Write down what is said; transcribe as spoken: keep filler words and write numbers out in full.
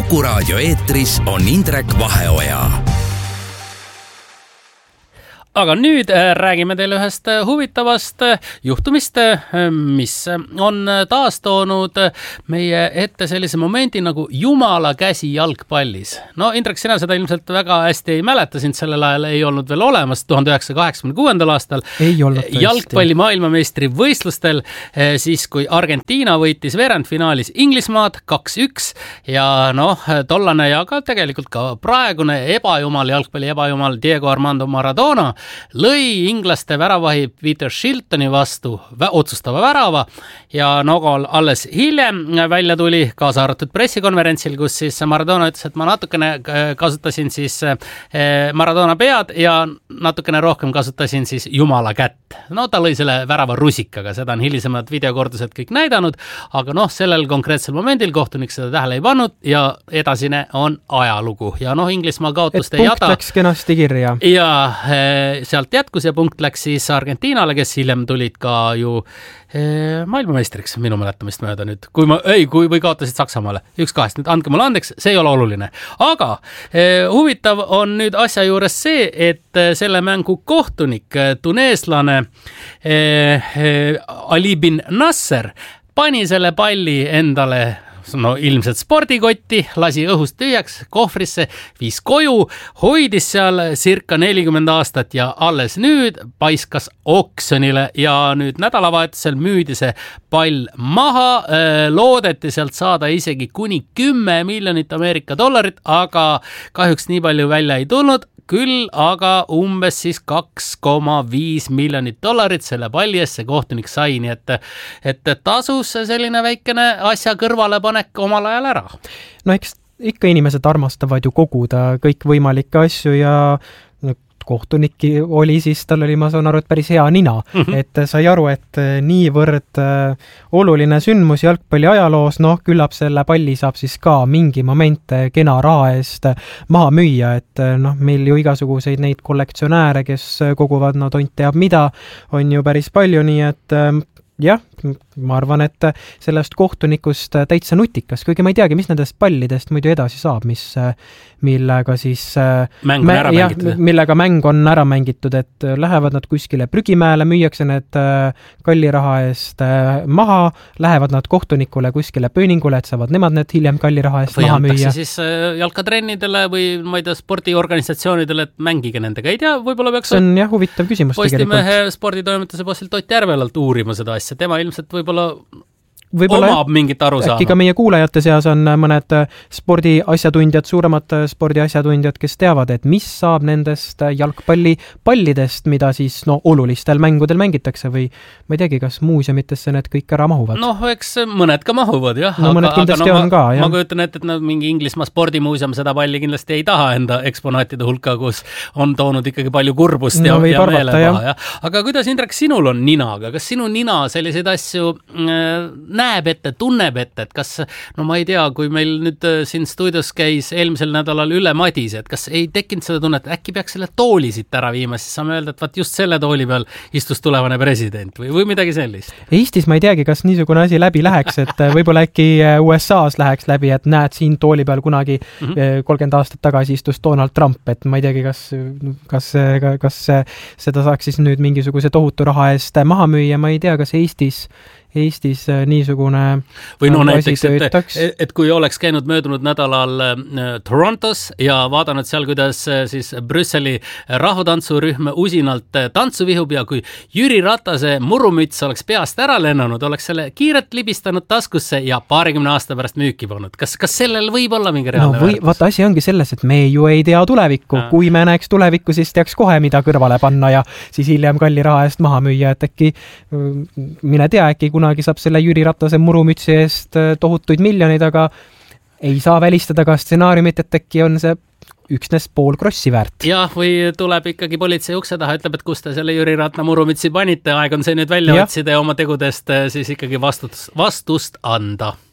Kuku raadio eetris on Indrek Vaheoja. Aga nüüd räägime teile ühest huvitavast juhtumist, mis on taas toonud meie ette sellise momendi nagu Jumala käsi jalgpallis. No Indrek, sina seda ilmselt väga hästi ei mäleta, sind sellel ajal ei olnud veel olemas tuhande üheksasaja kaheksakümne kuuendal aastal. Ei olnud tõesti. Jalgpalli maailmameistri võistlustel, siis kui Argentiina võitis veerandfinaalis Inglismaad kaks üks ja noh, tollane ja ka tegelikult ka praegune ebajumal, jalgpalli ebajumal Diego Armando Maradona lõi inglaste väravahi Peter Shiltoni vastu otsustava värava ja nagu alles hiljem välja tuli, kaasa arvatud pressikonverentsil, kus siis Maradona ütles, et ma natukene kasutasin siis Maradona pead ja natukene rohkem kasutasin siis Jumala kätt. No ta lõi selle värava rusikaga, seda on hilisemad videokordused kõik näidanud, aga noh, sellel konkreetsel momendil kohtunik seda tähele ei pannud ja edasine on ajalugu. Ja noh, Inglismaa kaotust ei jada. Et punkt läks kenasti kirja. Ja sealt jätkus ja punkt läks siis Argentiinale, kes hiljem tulid ka ju eh, maailmameistriks minu mäletamist mööda nüüd. Kui ma, ei, kui või kaotasid Saksamaale. Üks kahest, nüüd andke mulle andeks, see ei ole oluline. Aga eh, huvitav on nüüd asja juures see, et selle mängu kohtunik, tuneeslane eh, eh, Ali bin Nasser pani selle palli endale no ilmselt spordikotti, lasi õhust tühjaks kohvrisse, viis koju, hoidis seal circa nelikümmend aastat ja alles nüüd paiskas oksjonile ja nüüd nädalavahetusel müüdi see pall maha, loodeti sealt saada isegi kuni kümme miljonit Ameerika dollarit, aga kahjuks nii palju välja ei tulnud, küll aga umbes siis kaks koma viis miljonit dollarit selle palli eest see kohtunik sai, nii et, et tasus selline väikene asja kõrvale panek omal ajal ära. No eks ikka inimesed armastavad ju koguda kõik võimalikke asju ja kohtuniki oli siis, tal oli, ma saan aru, et päris hea nina, mm-hmm. et sai aru, et niivõrd oluline sündmus jalgpalli ajaloos, noh, küllap selle palli saab siis ka mingi moment kena raha eest maha müüa, et noh, meil ju igasuguseid neid kollektsionääre, kes koguvad, no tont teab mida, on ju päris palju, nii et jah, ma arvan, et sellest kohtunikust täitsa nutikas, kuigi ma ei teagi, mis nendest pallidest muidu edasi saab, mis, millega siis mäng on ära jah, mängitud. millega mäng on ära mängitud, et lähevad nad kuskile prügimäele, müüakse need kalli raha eest maha, lähevad nad kohtunikule kuskile pööningule, et saavad nemad need hiljem kalli raha eest või maha müüa. Või antakse siis jalkatrennidele või ma ei tea, spordiorganisatsioonidele, et mängige nendega. Ei tea, võib-olla peaks see on jah, huvitav küsimus Postimehe tegelikult. Sporditoimetuse bossil Ott Järvelalt uurima seda asja. Tema ilmselt võib-olla Võib-olla omab mingit aru saama. Äkki ka meie kuulajate seas on mõned spordiasjatundjad, suuremad spordiasjatundjad, kes teavad, et mis saab nendest jalgpallipallidest, mida siis no, olulistel mängudel mängitakse või ma ei teagi, kas muuseumitesse need kõik ära mahuvad? Noh, eks mõned ka mahuvad, jah. No mõned kindlasti aga, no, on ma, ka, jah. Ma kujutan ette, et no, mingi Inglismaa spordimuuseum seda palli kindlasti ei taha enda eksponaatide hulka, kus on toonud ikkagi palju kurbust no, ja, ja arvata, meelepaha. Ja. Aga kuidas, Indrek, sinul on ninaga? Kas sinu nina selliseid asju äh, näeb ette, tunneb ette, et kas, no ma ei tea, kui meil nüüd siin stuudios käis eelmisel nädalal Ülle Madis, et kas ei tekkinud seda tunnet, et äkki peaks selle tooli siit ära viima, siis saame öelda, et vaat just selle tooli peal istus tulevane president või, või midagi sellist. Eestis ma ei teagi, kas niisugune asi läbi läheks, et võib-olla äkki U S A-s läheks läbi, et näed siin tooli peal kunagi mm-hmm. kolmkümmend aastat tagasi istus Donald Trump, et ma ei teagi, kas, kas, kas seda saaks siis nüüd mingisuguse tohutu raha eest maha müüa, ma ei tea, kas Eestis Eestis niisugune või no näiteks, et, et kui oleks käinud möödunud nädalal Torontos ja vaadanud seal, kuidas siis Brüsseli rahvutantsurühm usinalt tantsu vihub ja kui Jüri Ratase murumüts oleks peast ära lennanud, oleks selle kiirelt libistanud taskusse ja paarikümne aasta pärast müüki pannud. Kas, kas sellel võib olla mingi reaalne no, või, väärtus? Vaata, asi ongi selles, et me ju ei tea tulevikku. Ja. Kui me näeks tulevikku, siis teaks kohe, mida kõrvale panna ja siis hiljem kalli raha eest maha müüa, et äkki mine tea, äkki kunagi saab selle Jüri Ratase murumütsi eest tohutuid miljoneid, aga ei saa välistada ka stsenaariumit, et äkki on see üksnes pool krossi väärt. Jah, või tuleb ikkagi politsei ukse taha, ütleb, et kus te selle Jüri Ratna murumütsi panite, aeg on see nüüd välja ja. otsida ja oma tegudest siis ikkagi vastust, vastust anda.